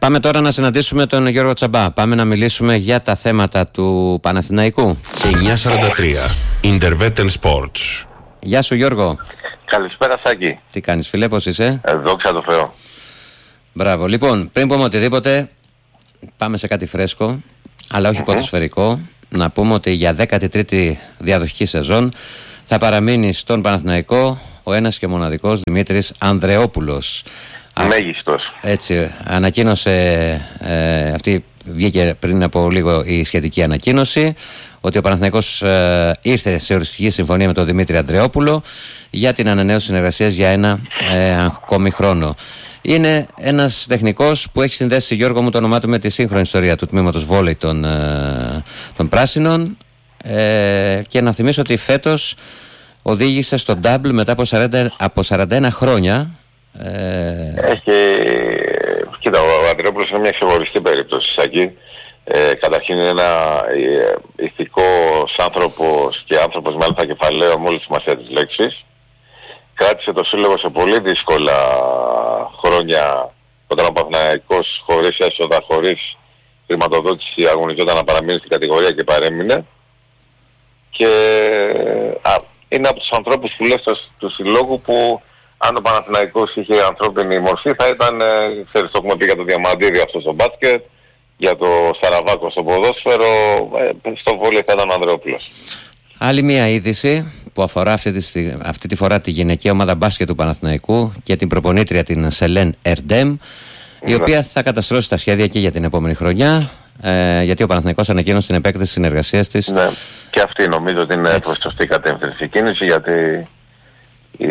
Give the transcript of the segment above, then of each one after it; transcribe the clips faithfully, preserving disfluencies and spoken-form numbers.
Πάμε τώρα να συναντήσουμε τον Γιώργο Τσαμπά. Πάμε να μιλήσουμε για τα θέματα του Παναθηναϊκού. εννιακόσια σαράντα τρία Intervetten Sports. Γεια σου Γιώργο. Καλησπέρα Σάκη. Τι κάνεις φίλε, πώς είσαι? Ε, δόξα τω Θεώ. Μπράβο. Λοιπόν, πριν πούμε οτιδήποτε, πάμε σε κάτι φρέσκο, αλλά όχι mm-hmm. ποδοσφαιρικό. Να πούμε ότι για δέκατη τρίτη διαδοχική σεζόν θα παραμείνει στον Παναθηναϊκό ο ένας και μοναδικός Δημήτρης Ανδρεόπουλος. Μέγιστος. Έτσι, ανακοίνωσε, ε, αυτή βγήκε πριν από λίγο η σχετική ανακοίνωση, ότι ο Παναθηναϊκός ε, ήρθε σε οριστική συμφωνία με τον Δημήτρη Ανδρεόπουλο για την ανανέωση συνεργασίας για ένα ε, ακόμη χρόνο. Είναι ένας τεχνικός που έχει συνδέσει, Γιώργο μου, το όνομά του με τη σύγχρονη ιστορία του τμήματος βόλεϊ των, ε, των Πράσινων, ε, και να θυμίσω ότι φέτος οδήγησε στο double μετά από σαράντα, από σαράντα ένα χρόνια. Ε... Έχει... Κοίτα, ο Ανδρεόπουλος είναι μια ξεχωριστή περίπτωση, Σάκη. Ε, καταρχήν είναι ένα ε, ηθικός άνθρωπος και άνθρωπος με αλφα κεφαλαίο με όλη τη σημασία της λέξης. Κράτησε το σύλλογο σε πολύ δύσκολα χρόνια, όταν ο Παναθηναϊκός χωρίς έσοδα, χωρίς χρηματοδότηση αγωνιζόταν να παραμείνει στην κατηγορία και παρέμεινε. Και α, είναι από τους ανθρώπους που λες του συλλόγου που αν ο Παναθηναϊκός είχε ανθρώπινη μορφή θα ήταν, ε, ξέρεις, το έχουμε πει για το Διαμαντίδη αυτό στο μπάσκετ, για το Σαραβάκο στο ποδόσφαιρο, ε, στο βόλεϊ θα ήταν ο Ανδρεόπουλος. Άλλη μια είδηση που αφορά αυτή τη, αυτή τη φορά τη γυναικεία ομάδα μπάσκετ του Παναθηναϊκού και την προπονήτρια την Σελέν Ερντέμ, η οποία θα καταστρώσει τα σχέδια και για την επόμενη χρονιά, ε, γιατί ο Παναθηναϊκός ανακοίνωσε την επέκταση συνεργασίας της. Ναι, και αυτή νομίζω ότι είναι προς σωστή κατεύθυνση κίνηση, γιατί η,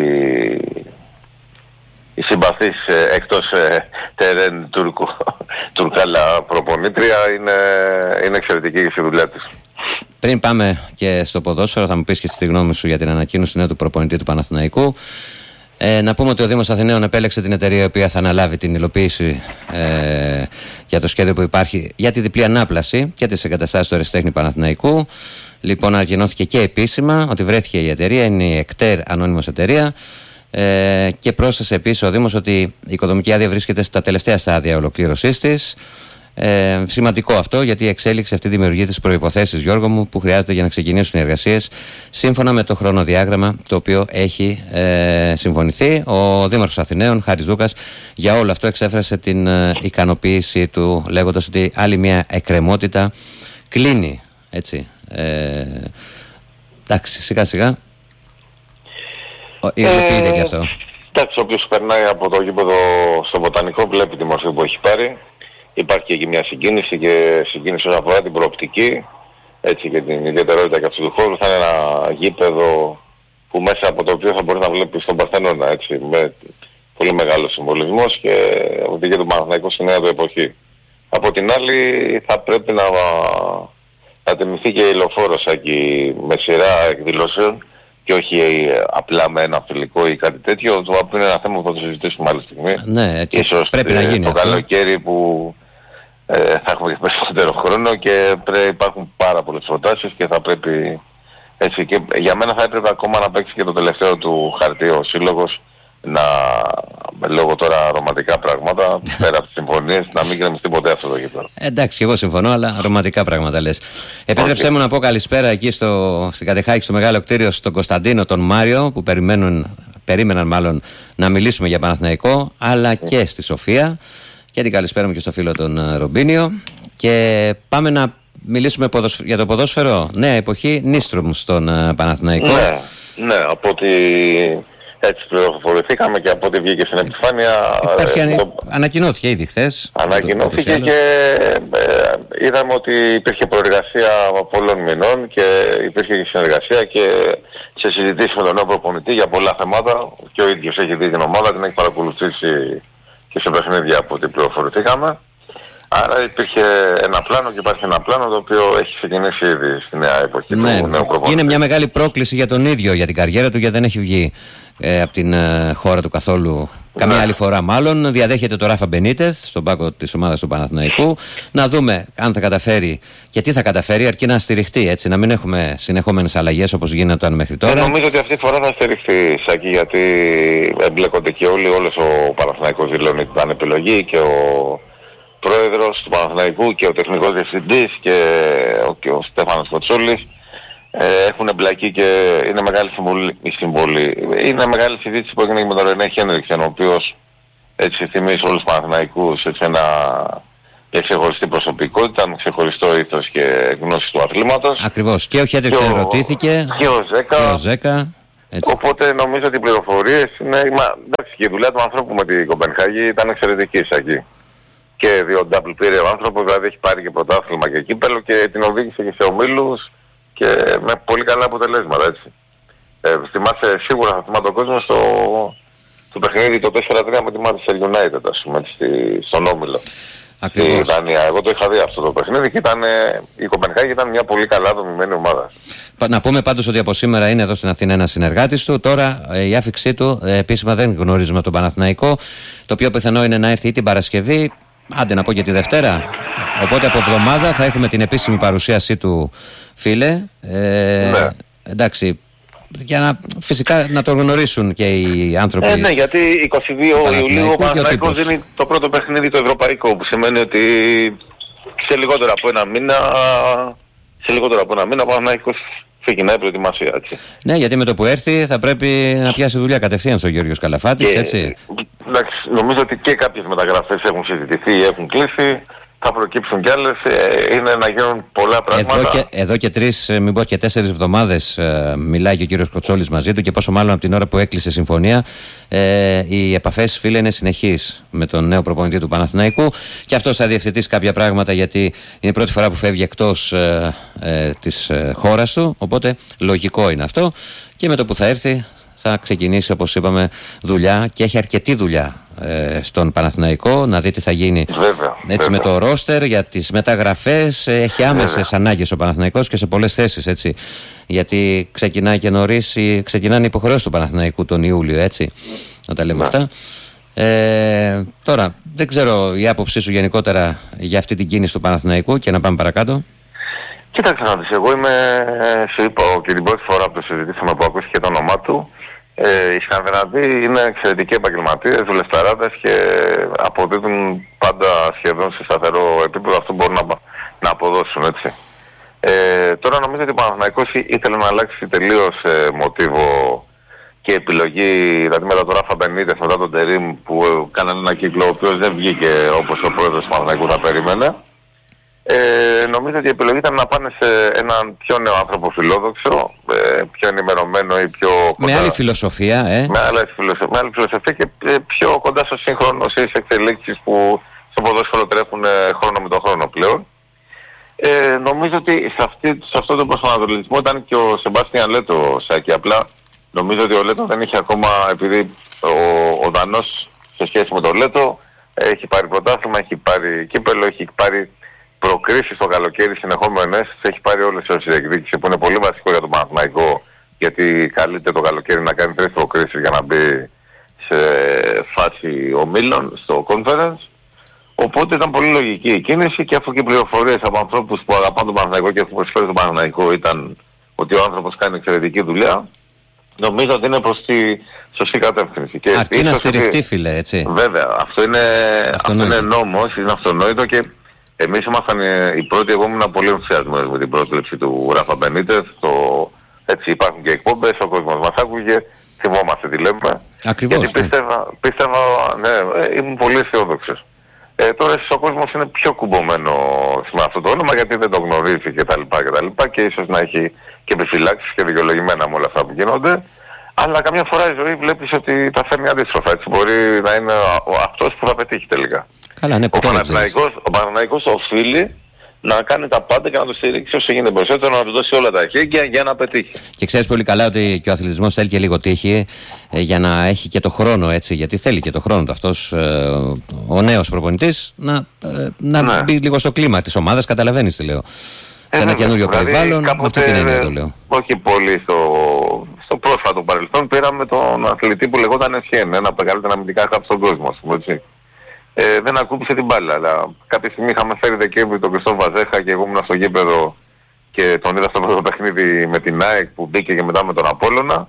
η συμπαθής ε, εκτός ε, τερέν Τουρκου, Τουρκάλα προπονήτρια είναι, είναι εξαιρετική στη δουλειά της. Πριν πάμε και στο ποδόσφαιρο, θα μου πεις και τη γνώμη σου για την ανακοίνωση νέου του προπονητή του Παναθηναϊκού. Ε, να πούμε ότι ο Δήμος Αθηναίων επέλεξε την εταιρεία η οποία θα αναλάβει την υλοποίηση ε, για το σχέδιο που υπάρχει για τη διπλή ανάπλαση και τις εγκαταστάσεις του Ερασιτέχνη Παναθηναϊκού. Λοιπόν, ανακοινώθηκε και επίσημα ότι βρέθηκε η εταιρεία, είναι η Εκτέρ ανώνυμος εταιρεία. Ε, και πρόσθεσε επίσης ο Δήμος ότι η οικοδομική άδεια βρίσκεται στα τελευταία στάδια ολοκλήρωσής της. Ε, σημαντικό αυτό, γιατί η εξέλιξη αυτή δημιουργεί τις προϋποθέσεις, Γιώργο μου, που χρειάζεται για να ξεκινήσουν οι εργασίες σύμφωνα με το χρονοδιάγραμμα το οποίο έχει ε, συμφωνηθεί. Ο Δήμαρχος Αθηναίων, Χάρης Δούκας, για όλο αυτό εξέφρασε την ε, ικανοποίησή του, λέγοντας ότι άλλη μια εκκρεμότητα κλείνει. Έτσι. Ε, εντάξει, σιγά σιγά υλοποιείται ε, και αυτό. Εντάξει, όποιος περνάει από το γήπεδο στο Βοτανικό βλέπει τη μορφή που έχει πάρει. Υπάρχει και εκεί μια συγκίνηση, και συγκίνηση όσον αφορά την προοπτική, έτσι, και την ιδιαιτερότητα και αυτού του χώρου. Θα είναι ένα γήπεδο που μέσα από το οποίο θα μπορεί να βλέπεις τον Παρθενώνα, έτσι, με πολύ μεγάλο συμβολισμός, και ότι για τον Παναθηναϊκό στη νέα του εποχή. Από την άλλη θα πρέπει να, να τιμηθεί και η Λεωφόρος εκεί με σειρά εκδηλώσεων και όχι απλά με ένα φιλικό ή κάτι τέτοιο, το οποίο είναι ένα θέμα που θα το συζητήσουμε άλλη στιγμή. Ναι, και ίσως πρέπει να γίνει το αυτό. καλοκαίρι που ε, θα έχουμε και περισσότερο χρόνο και πρέ, υπάρχουν πάρα πολλές προτάσεις και θα πρέπει, έτσι, και για μένα θα έπρεπε ακόμα να παίξει και το τελευταίο του χαρτί ο σύλλογος, να, λόγω τώρα ρομαντικά πράγματα, πέρα από τις συμφωνίες, να μην γκρεμιστεί ποτέ αυτό το γήπεδο. Εντάξει, και εγώ συμφωνώ, αλλά ρομαντικά πράγματα λες. Επέτρεψέ okay. μου να πω καλησπέρα εκεί στο, στην Κατεχάκη, στο μεγάλο κτίριο, στον Κωνσταντίνο, τον Μάριο, που περιμένουν, περίμεναν μάλλον να μιλήσουμε για Παναθηναϊκό, αλλά mm. και στη Σοφία. Και την καλησπέρα μου και στο φίλο τον Ρομπίνιο. Και πάμε να μιλήσουμε ποδοσφ... για το ποδόσφαιρο. Νέα εποχή, Νίστρουμ στον uh, Παναθηναϊκό. Ναι, ναι, από ότι έτσι πληροφορηθήκαμε και από ό,τι βγήκε στην επιφάνεια. Υπάρχει, ε, ανα... το... Ανακοινώθηκε ήδη χθες. Ανακοινώθηκε και ε, είδαμε ότι υπήρχε προεργασία πολλών μηνών και υπήρχε και συνεργασία και σε συζητήσεις με τον νέο προπονητή για πολλά θέματα. Και ο ίδιος έχει δει την ομάδα, την έχει παρακολουθήσει και σε παιχνίδια από ό,τι πληροφορηθήκαμε. Άρα υπήρχε ένα πλάνο και υπάρχει ένα πλάνο το οποίο έχει ξεκινήσει ήδη στη νέα εποχή ναι, του νέου προπονητή. Είναι μια μεγάλη πρόκληση για τον ίδιο, για την καριέρα του, γιατί δεν έχει βγει ε, από την ε, χώρα του καθόλου καμία ναι. άλλη φορά μάλλον. Διαδέχεται το Ράφα Μπενίτεθ στον πάγκο της ομάδας του Παναθηναϊκού. Να δούμε αν θα καταφέρει και τι θα καταφέρει, αρκεί να στηριχτεί, έτσι, να μην έχουμε συνεχόμενες αλλαγές όπως γίνονταν μέχρι τώρα. Ε, νομίζω ότι αυτή τη φορά θα στηριχτεί, Σάκη, γιατί εμπλέκονται και όλοι, όλος ο Παναθηναϊκός δηλώνει την επιλογή και ο πρόεδρος του Παναθηναϊκού και ο τεχνικός διευθυντής και ο, και ο Στέφανος Κοτσόλης ε, έχουν εμπλακεί και είναι μεγάλη συμβολή, η συμβολή. Είναι μεγάλη συζήτηση που έγινε και με τον Ρενέ Χένριξεν, ο οποίος έτσι θυμίζει όλους τους Παναθηναϊκούς έτσι ένα για ξεχωριστή προσωπικότητα, με ξεχωριστό ήθος και γνώση του αθλήματος. Ακριβώς. Και ο Χένριξεν ρωτήθηκε και ο Ζέκα. Και ο Ζέκα. Έτσι. Οπότε νομίζω ότι οι πληροφορίες είναι... Μα, εντάξει, και η δουλειά του ανθρώπου με την Κοπενχάγη ήταν εξαιρετική εκεί. Και δύο double πήρε ο άνθρωπος, δηλαδή έχει πάρει και πρωτάθλημα και κύπελλο και την οδήγησε και σε ομίλους και με πολύ καλά αποτελέσματα, έτσι. Ε, θυμάσαι, σίγουρα θα θυμάται ο κόσμος στο, στο παιχνίδι το τέσσερα τρία με τη Manchester United, ας πούμε, στη, στον όμιλο. Ακριβώς. Στη Δανία. Εγώ το είχα δει αυτό το παιχνίδι και ήταν, η Κοπενχάγη ήταν μια πολύ καλά δομημένη ομάδα. Να πούμε πάντως ότι από σήμερα είναι εδώ στην Αθήνα ένας συνεργάτης του. Τώρα η άφηξή του ε, επίσημα δεν γνωρίζουμε από τον Παναθηναϊκό. Το πιο πιθανό είναι να έρθει ή την Παρασκευή, άντε να πω και τη Δευτέρα. Οπότε από εβδομάδα θα έχουμε την επίσημη παρουσίασή του, φίλε. Ε, ναι. Εντάξει. Για να, φυσικά να το γνωρίσουν και οι άνθρωποι. Ε, ναι, γιατί εικοστή δεύτερη Ιουλίου ο Παναθηναϊκός δίνει το πρώτο παιχνίδι το ευρωπαϊκό, που σημαίνει ότι σε λιγότερο από ένα μήνα, σε λιγότερο από ένα μήνα ο Παναθηναϊκός ξεκινάει προετοιμασία, έτσι. Ναι, γιατί με το που έρθει θα πρέπει να πιάσει δουλειά κατευθείαν στο Γιώργος Καλαφάτης, έτσι. Εντάξει, νομίζω ότι και κάποιες μεταγραφές έχουν συζητηθεί ή έχουν κλείσει. Θα προκύψουν κι άλλες, ε, είναι να γίνουν πολλά πράγματα. Εδώ και, εδώ και τρεις, μην πω και τέσσερις εβδομάδες ε, μιλάει και ο κύριος Κοτσόλης μαζί του και πόσο μάλλον από την ώρα που έκλεισε συμφωνία ε, οι επαφές, φίλε, είναι συνεχείς με τον νέο προπονητή του Παναθηναϊκού και αυτός θα διευθετήσει κάποια πράγματα γιατί είναι η πρώτη φορά που φεύγει εκτός ε, ε, της ε, χώρας του, οπότε λογικό είναι αυτό και με το που θα έρθει θα ξεκινήσει, όπως είπαμε, δουλειά και έχει αρκετή δουλειά ε, στον Παναθηναϊκό, να δει τι θα γίνει. Βέβαια, έτσι, βέβαια. Με το ρόστερ για τις μεταγραφές, ε, έχει άμεσες ανάγκες ο Παναθηναϊκός και σε πολλές θέσεις, έτσι, γιατί ξεκινάει και νωρίς, ξεκινάνε οι υποχρεώσεις του Παναθηναϊκού τον Ιούλιο, έτσι, να τα λέμε ναι. αυτά. Ε, τώρα, δεν ξέρω η άποψή σου γενικότερα για αυτή την κίνηση του Παναθηναϊκού και να πάμε παρακάτω. Κοίταξε να δεις, εγώ είμαι, σου είπα και την πρώτη φορά που το συζητήσαμε που ακούστηκε το όνομά του, ε, οι Σκανδιναβοί είναι εξαιρετικοί επαγγελματίες, δουλευταράδες και αποδίδουν πάντα σχεδόν σε σταθερό επίπεδο αυτό μπορούν να, να αποδώσουν, έτσι. Ε, τώρα νομίζω ότι ο Παναθηναϊκός ήθελε να αλλάξει τελείως ε, μοτίβο και επιλογή, δηλαδή μετά τον Ράφα Μπενίτες, μετά τον Τερίμ που κάνανε ένα κύκλο ο οποίος δεν βγήκε όπως ο πρόεδρος του Παναθηναϊκού θα περίμενε. Ε, νομίζω ότι η επιλογή ήταν να πάνε σε έναν πιο νέο άνθρωπο φιλόδοξο, ε, πιο ενημερωμένο ή πιο κοντά... Με άλλη φιλοσοφία, ε. Με άλλη φιλοσοφία, με άλλη φιλοσοφία και ε, πιο κοντά στο σύγχρονο, στις εξελίξεις που στο ποδόσφαιρο τρέχουν ε, χρόνο με τον χρόνο πλέον. Ε, νομίζω ότι σε, αυτή, σε αυτό το προσανατολισμό ήταν και ο Σεμπάστιαν Λέτο, Σάκη. Απλά νομίζω ότι ο Λέτο δεν είχε ακόμα, επειδή ο, ο Δανός σε σχέση με τον Λέτο έχει πάρει πρωτάθλημα, έχει πάρει κύπελλο, έχει πάρει προκρίσεις το καλοκαίρι συνεχόμενες, έχει πάρει όλες τις διεκδίκησεις που είναι πολύ βασικό για τον Παναθηναϊκό, γιατί καλείται το καλοκαίρι να κάνει τρεις προκρίσεις για να μπει σε φάση ομίλων στο conference. Οπότε ήταν πολύ λογική η κίνηση και αφού και οι πληροφορίες από ανθρώπους που αγαπάνε τον Παναθηναϊκό και έχουν προσφέρει τον Παναθηναϊκό ήταν ότι ο άνθρωπος κάνει εξαιρετική δουλειά, νομίζω ότι είναι προς τη σωστή κατεύθυνση. Και αρκεί να στηριχτεί, φίλε, έτσι. Βέβαια, αυτό είναι, αυτό είναι νόμος, είναι αυτονόητο και εμείς ήμασταν οι πρώτοι, εγώ ήμουν πολύ ενθουσιασμένος με την πρόσληψη του Ράφα Μπενίτες, το, έτσι υπάρχουν και εκπομπές, ο κόσμος μας άκουγε, θυμόμαστε τι λέμε. Ακριβώς. Γιατί πίστευα, πίστευα, ναι, ήμουν πολύ αισιόδοξος. Ε, τώρα ο κόσμος είναι πιο κουμπωμένο με αυτό το όνομα γιατί δεν το γνωρίζει κτλ. Και, και, και ίσως να έχει και επιφυλάξεις και δικαιολογημένα με όλα αυτά που γίνονται. Αλλά καμιά φορά η ζωή βλέπεις ότι τα φέρνει αντίστροφα. Έτσι μπορεί να είναι ο, αυτός που θα πετύχει τελικά. Καλά, ναι, ο Παναθηναϊκός, ο Παναθηναϊκός οφείλει να κάνει τα πάντα και να το στηρίξει όσο γίνεται περισσότερο, να του δώσει όλα τα χέρια για να πετύχει. Και ξέρεις πολύ καλά ότι και ο αθλητισμός θέλει και λίγο τύχη ε, για να έχει και το χρόνο, έτσι, γιατί θέλει και το χρόνο του αυτός ε, ο νέος προπονητής να, ε, να ναι. μπει λίγο στο κλίμα της ομάδας, καταλαβαίνεις τι λέω. Ε, σε ένα καινούριο δηλαδή, περιβάλλον, με αυτή την έννοια το λέω. Όχι πολύ στο, στο πρόσφατο παρελθόν πήραμε τον αθλητή που λεγόταν Εσχέν, ένα από τα καλύτερα αμυντικά χάπ στον κόσμο, ας πούμε, έτσι. Ε, δεν ακούμπησε την μπάλα, αλλά κάποια στιγμή είχαμε φέρει Δεκέμβρη τον Κριστόφ Βαζέχα και εγώ ήμουν στο γήπεδο και τον είδα στο πρώτο παιχνίδι με την ΑΕΚ που μπήκε και μετά με τον Απόλλωνα.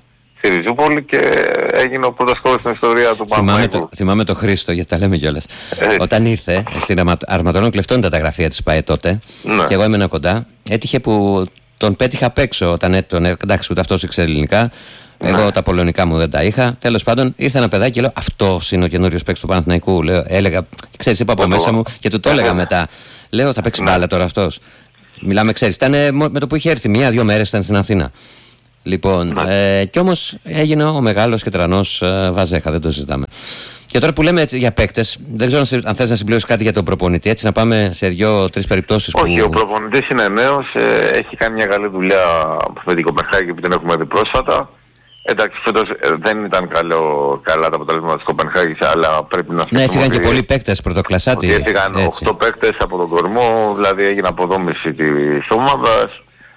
στη Ριζούπολη και έγινε ο πρώτος σκόρερ στην ιστορία του Παναθηναϊκού. Θυμάμαι το Χρήστο, γιατί τα λέμε κιόλας. Όταν ήρθε στην Αρματολών Κλεφτών τα γραφεία της ΠΑΕ τότε, ναι. Και εγώ έμενα κοντά, έτυχε που τον πέτυχα απ' έξω όταν έτυχε. Εντάξει, ούτε αυτός ήξερε ελληνικά. Ναι. Εγώ τα πολωνικά μου δεν τα είχα. Τέλος πάντων, ήρθε ένα παιδάκι και λέω: αυτός είναι ο καινούριος παίκτης του Παναθηναϊκού. Λέω, έλεγα, ξέρεις, είπα από μέσα μου και του το έλεγα μετά. Λέω: θα παίξει μπάλα τώρα αυτός. Μιλάμε, ξέρεις, ήταν με το που είχε έρθει μία-δύο μέρες ήταν στην Αθήνα. Λοιπόν, ε, κι όμως έγινε ο μεγάλος και τρανός ε, Βαζέχα, δεν το συζητάμε. Και τώρα που λέμε έτσι για παίκτες, δεν ξέρω αν θες να συμπληρώσεις κάτι για τον προπονητή, έτσι να πάμε σε δύο-τρεις περιπτώσεις. Όχι, που... ο προπονητής είναι νέος, ε, έχει κάνει μια καλή δουλειά με την Κοπενχάγη που την έχουμε δει πρόσφατα. Εντάξει, φέτος ε, δεν ήταν καλό, καλά τα αποτελέσματα της Κοπενχάγης, αλλά πρέπει να ναι, έφυγαν και πολλοί παίκτες πρωτοκλασσάτοι. Έφυγαν οκτώ παίκτες από τον κορμό, δηλαδή έγινε αποδόμηση της ομάδας.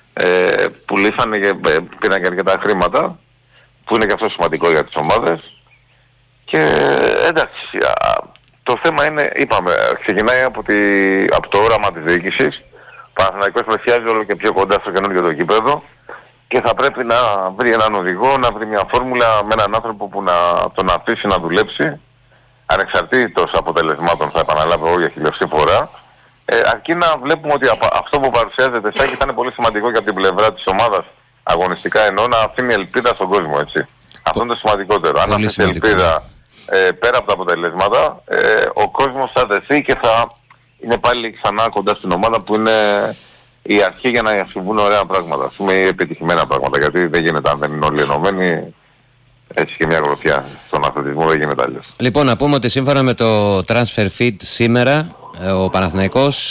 Ε, πουλήσανε και ε, πήραν και αρκετά χρήματα που είναι και αυτό σημαντικό για τις ομάδες και εντάξει α, το θέμα είναι, είπαμε, ξεκινάει από, τη, από το όραμα της διοίκησης. Ο Παναθηναϊκός πλησιάζει όλο και πιο κοντά στο καινούργιο το γήπεδο και θα πρέπει να βρει έναν οδηγό, να βρει μια φόρμουλα με έναν άνθρωπο που να τον αφήσει να δουλέψει ανεξαρτήτως αποτελεσμάτων, θα επαναλάβω εγώ για χιλιοστή φορά. Ε, αρκεί να βλέπουμε ότι αυτό που παρουσιάζεται Σάκη θα είναι πολύ σημαντικό και από την πλευρά της ομάδας αγωνιστικά, ενώ να αφήνει ελπίδα στον κόσμο, έτσι. Αυτό είναι το σημαντικότερο. Αν αφήσει ελπίδα ε, πέρα από τα αποτελέσματα, ε, ο κόσμος θα δεθεί και θα είναι πάλι ξανά κοντά στην ομάδα που είναι η αρχή για να συμβούν ωραία πράγματα, ας πούμε, ή επιτυχημένα πράγματα, γιατί δεν γίνεται αν δεν είναι όλοι ενωμένοι. Έτσι και μια γροθιά στον αθλητισμό δεν γίνεται αλλιώς. Λοιπόν, να πούμε ότι σύμφωνα με το Transfer Feed σήμερα, ο Παναθηναϊκός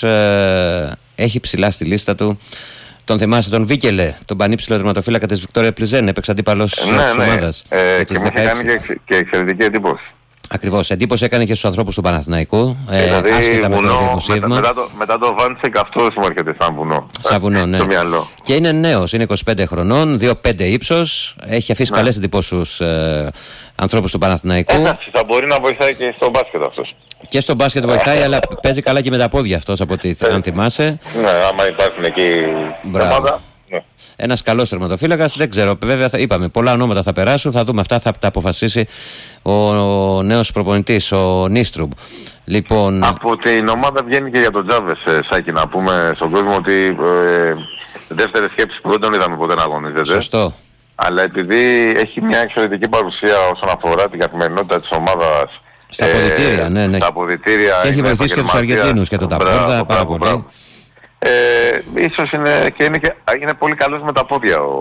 ε, έχει ψηλά στη λίστα του. Τον θυμάσαι τον Βίκελε, τον πανύψηλο τερματοφύλακα της Βικτόρια Πλιζέν, έπαιξε αντίπαλος της ναι, ναι. ομάδας. Ε, και μου είχε κάνει και, και εξαιρετική εντύπωση. Ακριβώς, εντύπωση έκανε και στους ανθρώπους του Παναθηναϊκού. Ε, δηλαδή άσχετα βουνό, με το δημοσίευμα. Μετά, μετά, το, μετά το Βάντσεκ αυτός μου έρχεται σαν βουνό. Σαν βουνό, ναι. Και είναι νέος, είναι είκοσι πέντε χρονών, δύο πέντε ύψος, έχει αφήσει ναι. καλές εντυπώσεις στους ε, ανθρώπους του Παναθηναϊκού. Εντάξει, θα μπορεί να βοηθάει και στο μπάσκετ αυτός. Και στο μπάσκετ βοηθάει, αλλά παίζει καλά και με τα πόδια αυτός από ό,τι αν θυμάσαι. Ναι, άμα υπάρχουν εκεί θέματα. Ναι. Ένας καλός τερματοφύλακας, δεν ξέρω, βέβαια θα, είπαμε πολλά ονόματα θα περάσουν, θα δούμε αυτά, θα τα αποφασίσει ο, ο νέος προπονητής, ο Νίστρουμπ. Λοιπόν... Από την ομάδα βγαίνει και για τον Τζάβες, ε, Σάκη, να πούμε στον κόσμο ότι ε, δεύτερη σκέψη που δεν τον είδαμε ποτέ να αγωνίζεται. Σωστό. Αλλά επειδή έχει μια εξαιρετική παρουσία όσον αφορά την καθημερινότητα της ομάδας. Στα αποδυτήρια, ε, ναι, ναι. Στα αποδυτήρια. Και έχει βοηθήσει και τους Αργεντίνους και τον Ταπόρδα πάρα πολύ. Μπράβο. Ε, ίσως είναι και, είναι και είναι πολύ καλός με τα πόδια. Ο...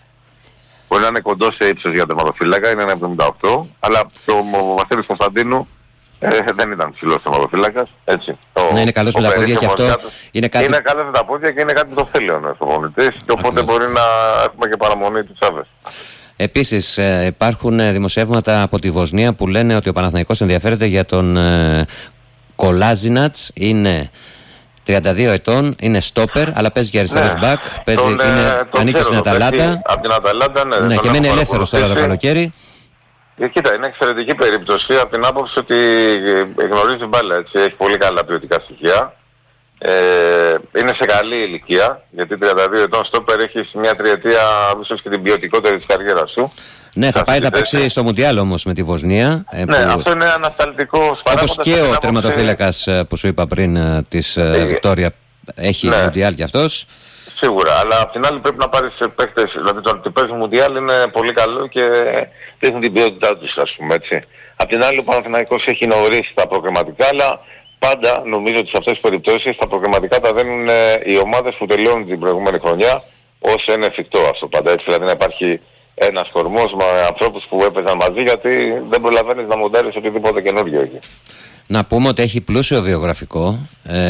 Μπορεί να είναι κοντός σε ύψος για τερματοφύλακα, είναι ένα εβδομήντα οκτώ, αλλά ο, ο Βασίλης Κωνσταντίνου ε, δεν ήταν ψηλός τερματοφύλακας. Έτσι. Ναι, είναι καλός με τα πόδια και αυτό είναι κάτι... Είναι καλός με τα πόδια και είναι κάτι που το θέλει ο νέος προπονητής και οπότε μπορεί να έχουμε και παραμονή του Τσάβες. Επίσης ε, υπάρχουν δημοσιεύματα από τη Βοσνία που λένε ότι ο Παναθηναϊκός ενδιαφέρεται για τον ε, Κολάζινατς, είναι τριάντα δύο ετών, είναι στόπερ, αλλά παίζει και αριστερός ναι. μπακ, παίζει, τον, είναι, τον ανήκει στην Αταλάντα. Από την Αταλάντα, ναι. Ναι, και μένει ελεύθερος τώρα το καλοκαίρι. Ε, κοίτα, είναι εξαιρετική περίπτωση από την άποψη ότι γνωρίζει μπάλα, έτσι, έχει πολύ καλά ποιοτικά στοιχεία. Ε, είναι σε καλή ηλικία, γιατί τριάντα δύο ετών στόπερ έχεις μια τριετία, ίσως και την ποιοτικότερη της καριέρας σου. Ναι, θα πάει, θα παίξει στο Μουντιάλ όμως με τη Βοσνία. Ναι, που... αυτό είναι ανασταλτικός παράγοντας. Όπως και ο τερματοφύλακας που σου είπα πριν της ε, Βικτόρια έχει ναι. Μουντιάλ κι αυτός. Σίγουρα, αλλά απ' την άλλη πρέπει να πάρεις παίκτες, δηλαδή το ότι παίζει Μουντιάλ είναι πολύ καλό και δείχνει την ποιότητά τους, ας πούμε, έτσι. Απ' την άλλη ο Παναθηναϊκός έχει νωρίσει τα προκριματικά, αλλά πάντα νομίζω ότι σε αυτές τις περιπτώσεις τα προκριματικά τα δίνουν οι ομάδες που τελειώνουν την προηγούμενη χρονιά όσο είναι εφικτό αυτό πάντα, έτσι, δηλαδή να υπάρχει ένας κορμός με ανθρώπους που έπαιζαν μαζί, γιατί δεν προλαβαίνεις να μοντάρεις οτιδήποτε καινούργιο εκεί. Να πούμε ότι έχει πλούσιο βιογραφικό.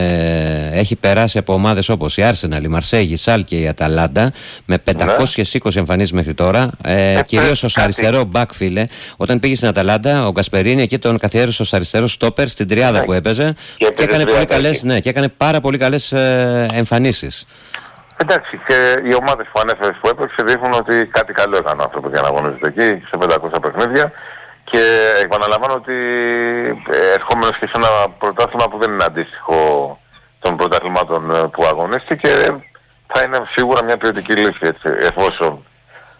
Ε, έχει περάσει από ομάδες όπως η Arsenal, η Μαρσέγη, η Σάλκε, η Αταλάντα με πεντακόσιες είκοσι εμφανίσεις μέχρι τώρα. Ε, ε, κυρίως ως αριστερό μπακ, φίλε. Όταν πήγε στην Αταλάντα, ο Γκασπερίνη εκεί τον καθιέρωσε ως αριστερό στόπερ στην τριάδα ναι. που έπαιζε και, και, έκανε πολύ καλές, ναι, και έκανε πάρα πολύ καλές ε, εμφανίσεις. Εντάξει, και οι ομάδες που ανέφερες που έπαιξε δείχνουν ότι κάτι καλό έκανε ο άνθρωπος για να αγωνίζεται εκεί σε πεντακόσια παιχνίδια. Και επαναλαμβάνω ότι ερχόμενος και σε ένα πρωτάθλημα που δεν είναι αντίστοιχο των πρωταθλημάτων που αγωνίστηκε, θα είναι σίγουρα μια ποιοτική λύση, έτσι, εφόσον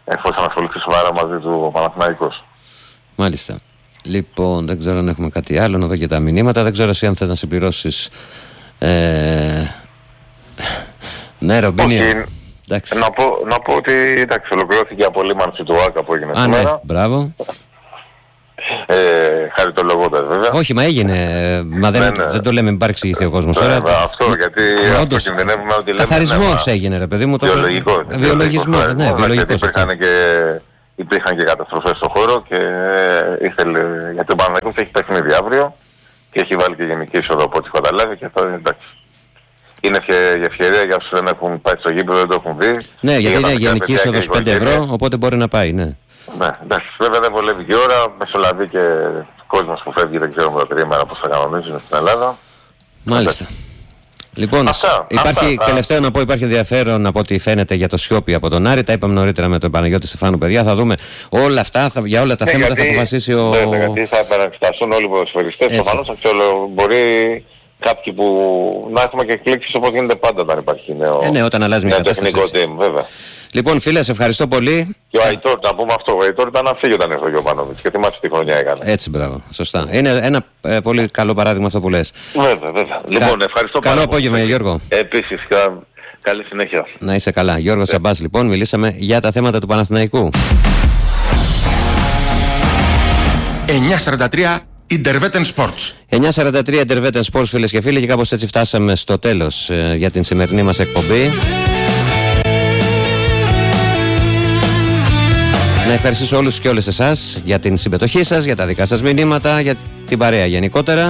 εφόσον ασχοληθεί σοβαρά μαζί του ο Παναθηναϊκός. Μάλιστα. Λοιπόν, δεν ξέρω αν έχουμε κάτι άλλο, να δω και τα μηνύματα. Δεν ξέρω εσύ αν θες να συμπληρώσεις. Ε... ναι, Ρομπίνια. Να πω, να πω ότι εντάξει, ολοκληρώθηκε η απολύμανση του ΆΚΑ που έγινε Α, σήμερα. Ναι, μπράβο. Ε, χαριτολογώντας βέβαια. Όχι, μα έγινε. Μα δεν, ναι, ναι. δεν το λέμε, μην παρεξηγηθεί ο κόσμος τώρα. Αυτό, γιατί όντως, κινδυνεύουμε ότι λέμε. Καθαρισμός ναι, έγινε, ρε παιδί μου. Βιολογικό. Βιολογισμό. Ναι, ναι, βιολογικός. Υπήρχαν και, υπήρχαν και καταστροφές στον χώρο και ήθελε. Γιατί ο Παναθηναϊκός έχει παιχνίδι αύριο και έχει βάλει και γενική είσοδο από ό,τι έχω καταλάβει και αυτό εντάξει. Είναι η ευκαιρία για όσους δεν έχουν πάει στο γήπεδο, δεν το έχουν δει. Ναι, γιατί είναι γενική είσοδος πέντε ευρώ, οπότε μπορεί να πάει, ναι. Ναι, εντάξει, βέβαια δεν βολεύει και η ώρα, μεσολαβεί και κόσμος που φεύγει, δεν ξέρουμε τα τρία μέρα πώς θα κανονίζουν στην Ελλάδα. Μάλιστα. Λοιπόν, αυτά, υπάρχει, αυτά, τελευταίο να πω, υπάρχει ενδιαφέρον από ό,τι φαίνεται για το Σιόπι από τον Άρη. Τα είπαμε νωρίτερα με τον Παναγιώτη Στεφάνου, παιδιά. Θα δούμε όλα αυτά, θα, για όλα τα ναι, θέματα γιατί, θα αποφασίσει ο... Ναι, γιατί θα επαναξεταστούν όλοι οι ποδοσφαιριστές. Προφανώς μπορεί κάποιοι που να έχουμε και εκπλήξεις όπως γίνεται πάντα όταν υπάρχει νέο, ε, ναι, όταν αλλάζει μια κατάσταση. Τεχνικό team, βέβαια. Λοιπόν, φίλε, σε ευχαριστώ πολύ. Και ο Αϊτόρ, να πούμε αυτό. Ο Αϊτόρ ήταν να φύγει όταν έρθει ο Γιωβάνοβιτς και θυμάσαι τι χρονιά έκανε. Έτσι, μπράβο. Σωστά. Είναι ένα ε, πολύ καλό παράδειγμα αυτό που λες. Βέβαια, βέβαια. Λοιπόν, ευχαριστώ πάρα πολύ. Καλό απόγευμα, πολύ. Γιώργο. Επίσης, καλή συνέχεια. Να είσαι καλά. Γιώργος Σαμπάς, λοιπόν, μιλήσαμε για τα θέματα του Παναθηναϊκού. εννιά σαράντα τρία Intervetten Sports. εννιά σαράντα τρία Intervetten Sports, φίλες και φίλοι, και κάπως έτσι φτάσαμε στο τέλος ε, για την σημερινή μας εκπομπή. Να ευχαριστήσω όλους και όλες εσάς για την συμμετοχή σας, για τα δικά σας μηνύματα, για την παρέα γενικότερα.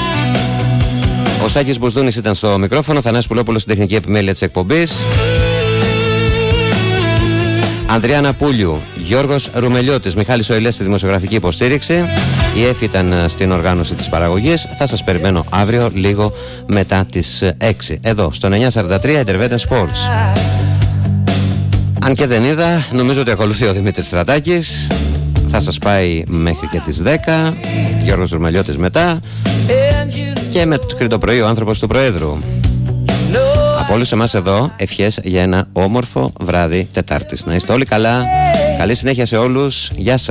Ο Σάκης Μπουσδούνης ήταν στο μικρόφωνο, Θανάσης Πουλόπουλος στην τεχνική επιμέλεια της εκπομπής. Ανδριάννα Πούλιου, Γιώργος Ρουμελιώτης, Μιχάλης Οηλές στη δημοσιογραφική υποστήριξη. Η Εφη ήταν στην οργάνωση της παραγωγής. Θα σας περιμένω αύριο λίγο μετά τις έξι εδώ στον εννιά σαράντα τρία Intervetten Sports. Αν και δεν είδα, νομίζω ότι ακολουθεί ο Δημήτρης Στρατάκης. Θα σας πάει μέχρι και τις δέκα. Γιώργος Ρουμελιώτης μετά. Και μέχρι το πρωί ο άνθρωπος του Προέδρου. Από όλους εμάς εδώ, ευχές για ένα όμορφο βράδυ Τετάρτης. Να είστε όλοι καλά. Καλή συνέχεια σε όλους. Γεια σας.